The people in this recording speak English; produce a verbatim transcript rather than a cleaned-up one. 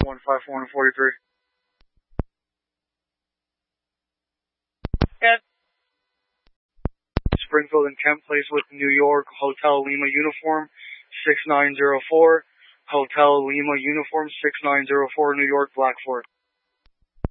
one five four one forty-three. Good. Springfield and Kent Place with New York, Hotel Lima Uniform, six nine zero four. Hotel Lima Uniform, six nine zero four, New York, Black Fort.